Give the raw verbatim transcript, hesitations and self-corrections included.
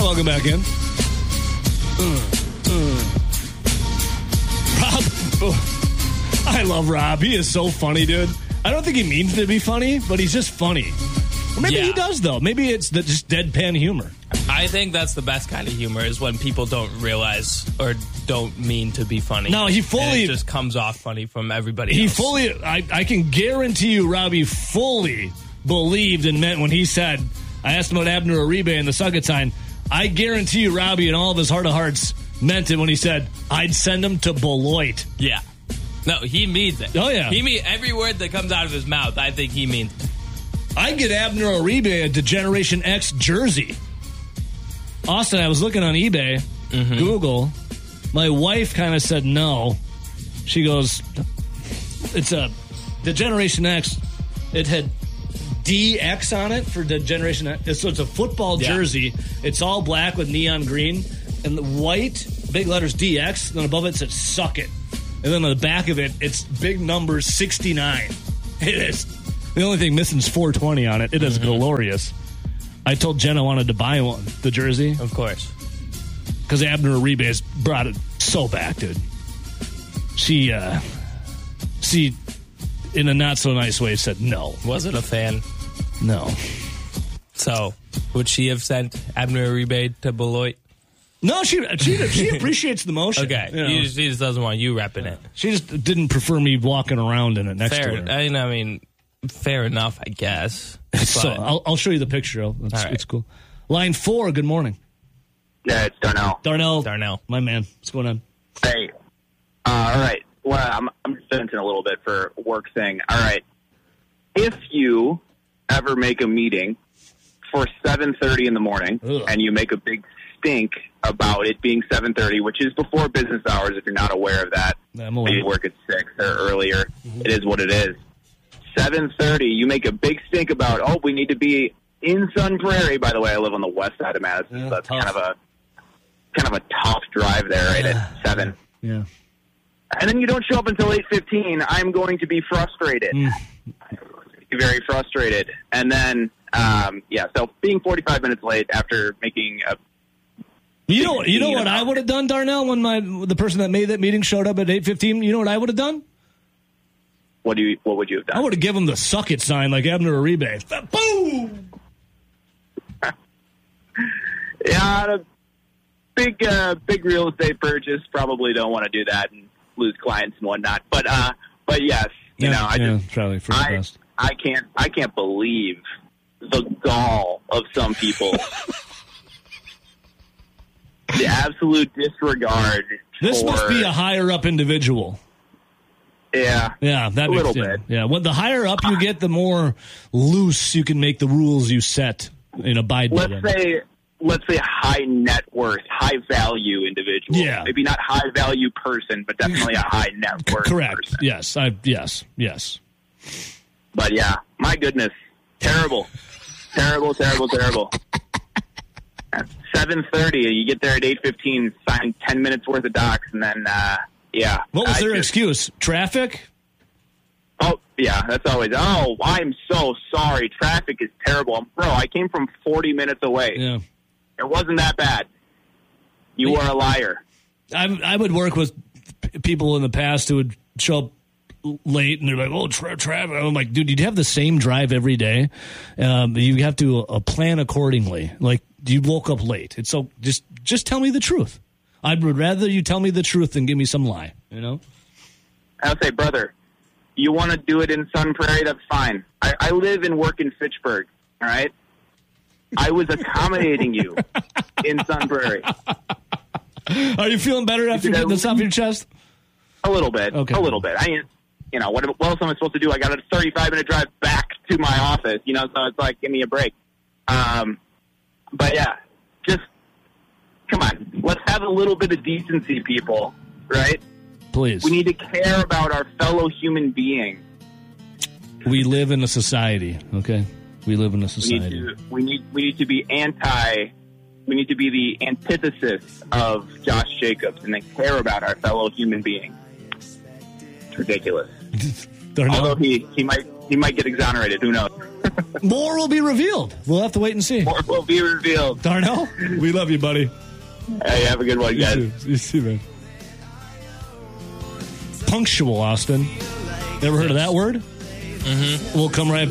welcome back in. Uh, uh. Rob, oh, I love Rob. He is so funny, dude. I don't think he means to be funny, but he's just funny. Or maybe yeah. he does, though. Maybe it's the, just deadpan humor. I think that's the best kind of humor is when people don't realize or don't mean to be funny. No, he fully... And it just comes off funny from everybody He else. fully... I, I can guarantee you, Robbie fully believed and meant when he said... I asked him about Abner Uribe and the Sucket sign. I guarantee you, Robbie, in all of his heart of hearts, meant it when he said, I'd send him to Beloit. Yeah. No, he means it. Oh, yeah. He mean every word that comes out of his mouth, I think he means it. I get Abner Uribe a Degeneration X jersey. Austin, I was looking on eBay, mm-hmm. Google. My wife kind of said no. She goes, it's a Degeneration X. It had D X on it for Degeneration X. So it's a football yeah. jersey. It's all black with neon green. And the white, big letters D X. And then above it says suck it. And then on the back of it, it's big number sixty-nine. It is. The only thing missing is four twenty on it. It is mm-hmm. glorious. I told Jen I wanted to buy one, the jersey. Of course. Because Abner Uribe has brought it so back, dude. She, uh, she, in a not-so-nice way, said no. Wasn't a fan. No. So, would she have sent Abner Uribe to Beloit? No, she she, she appreciates the motion. Okay. You know. She, just, she just doesn't want you repping it. She just didn't prefer me walking around in it next Fair, to her. I mean, I mean, fair enough, I guess. So I'll, I'll show you the picture. It's, right. it's cool. Line four, good morning. Yeah, it's Darnell. Darnell. Darnell. My man. What's going on? Hey. Uh, all right. Well, I'm, I'm just venting a little bit for work thing. All right. If you ever make a meeting for seven thirty in the morning Ugh. and you make a big stink about it being seven thirty, which is before business hours if you're not aware of that. I'm aware. You work at six or earlier. Mm-hmm. It is what it is. seven thirty, you make a big stink about, oh, we need to be in Sun Prairie. By the way, I live on the west side of Madison, yeah, so that's tough. kind of a kind of a tough drive there right yeah. at seven. Yeah. And then you don't show up until eight fifteen. I'm going to be frustrated. Mm. Very frustrated. And then, um, yeah, so being forty-five minutes late after making a You know, you know what I would have done, Darnell, when my the person that made that meeting showed up at eight fifteen? You know what I would have done? What do you? What would you have done? I would have given him the suck it sign like Abner Uribe. Boom! Yeah, a big, uh, big real estate purchase. Probably don't want to do that and lose clients and whatnot. But, uh, but yes, you yeah, know, I yeah, just probably for the I, best. I can't, I can't believe the gall of some people. The absolute disregard. This for, must be a higher up individual. Yeah. Yeah, that a makes little sense. bit. Yeah, when the higher up you get, the more loose you can make the rules you set and abide by them. Let's say, let's say high net worth, high value individual. Yeah. Maybe not high value person, but definitely a high net worth Correct. person. Yes. I yes. Yes. But yeah, my goodness. Terrible. terrible, terrible, terrible. At seven thirty, you get there at eight fifteen, sign ten minutes worth of docs, and then, uh, yeah. What was I their just, excuse? Traffic? Oh, yeah, that's always, oh, I'm so sorry. Traffic is terrible. Bro, I came from forty minutes away. Yeah. It wasn't that bad. You yeah. are a liar. I, I would work with p- people in the past who would show up late and they're like, oh, tra- traffic. I'm like, dude, you'd have the same drive every day. Um, you have to uh, plan accordingly. Like, you woke up late. It's so just just tell me the truth. I would rather you tell me the truth than give me some lie, you know? I'll say, brother, you want to do it in Sun Prairie, that's fine. I, I live and work in Fitchburg, all right? I was accommodating you in Sun Prairie. Are you feeling better after getting this off your chest? A little bit. Okay. A little bit. I mean, you know, what, what else am I supposed to do? I got a thirty-five minute drive back to my office, you know, so it's like, give me a break. Um, but yeah, just, come on. Let's have a little bit of decency, people, right? Please. We need to care about our fellow human beings. We live in a society, okay? We live in a society. We need to, we need, we need to be anti, we need to be the antithesis of Josh Jacobs and then care about our fellow human beings. It's ridiculous. Although he, he might he might get exonerated, who knows? More will be revealed. We'll have to wait and see. More will be revealed. Darnell, we love you, buddy. Hey, have a good one, You guys. too. You too, man. Punctual, Austin. Ever heard of that word? Mm-hmm. We'll come right